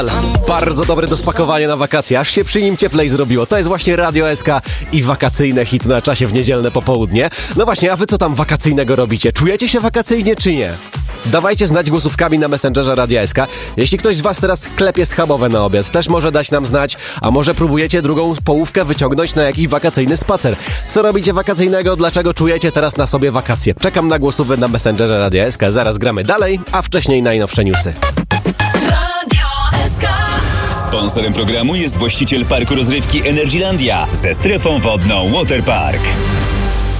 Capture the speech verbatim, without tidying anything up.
Bardzo dobre do spakowania na wakacje, aż się przy nim cieplej zrobiło. To jest właśnie Radio S K i wakacyjne hit na czasie w niedzielne popołudnie. No właśnie, a wy co tam wakacyjnego robicie? Czujecie się wakacyjnie czy nie? Dawajcie znać głosówkami na Messengerze Radia S K. Jeśli ktoś z was teraz klepie schabowe na obiad, też może dać nam znać, a może próbujecie drugą połówkę wyciągnąć na jakiś wakacyjny spacer. Co robicie wakacyjnego? Dlaczego czujecie teraz na sobie wakacje? Czekam na głosówy na Messengerze Radia S K. Zaraz gramy dalej, a wcześniej najnowsze newsy. Sponsorem programu jest właściciel parku rozrywki Energylandia ze strefą wodną Waterpark.